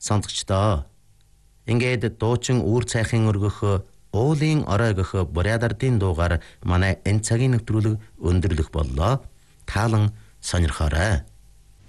Сонсогчдоо. Ингээд дуучин үр цайхын өргөх уулын орой гэх Бурядардын дуугаар манай энэ цагийн нэвтрүүлэг өндөрлөх боллоо. Таалан сонирхоорой.